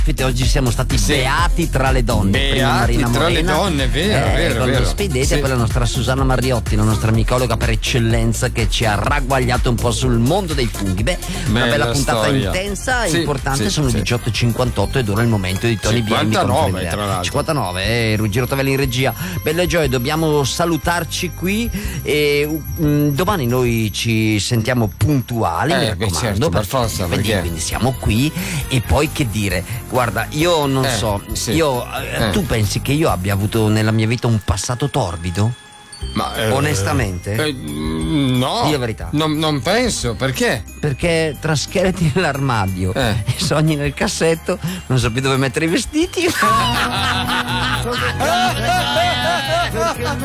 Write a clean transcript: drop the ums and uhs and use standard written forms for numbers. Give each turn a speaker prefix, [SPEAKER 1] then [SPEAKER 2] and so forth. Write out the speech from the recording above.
[SPEAKER 1] Oggi siamo stati beati tra le donne. Prima Marina
[SPEAKER 2] tra
[SPEAKER 1] Morena,
[SPEAKER 2] le donne, vero,
[SPEAKER 1] con
[SPEAKER 2] vero.
[SPEAKER 1] lo Spedete, poi la nostra Susanna Mariotti, la nostra micologa per eccellenza, che ci ha ragguagliato un po' sul mondo dei funghi. Una bella puntata
[SPEAKER 2] storia.
[SPEAKER 1] intensa e importante.
[SPEAKER 2] Sì,
[SPEAKER 1] sono le 18:58 ed ora è il momento di Tony Bielmi.
[SPEAKER 2] 59 tra l'altro.
[SPEAKER 1] 59, Ruggero Tavelli in regia. Belle gioie, dobbiamo salutarci qui e domani noi ci sentiamo puntuali, mi raccomando,
[SPEAKER 2] certo, per forza, perché
[SPEAKER 1] quindi siamo qui. E poi che dire, guarda, io non so, tu pensi che io abbia avuto nella mia vita un passato torbido?
[SPEAKER 2] Ma
[SPEAKER 1] onestamente?
[SPEAKER 2] No.
[SPEAKER 1] Dì la verità.
[SPEAKER 2] Non penso, perché?
[SPEAKER 1] Perché tra scheletri nell'armadio e sogni nel cassetto, non so più dove mettere i vestiti.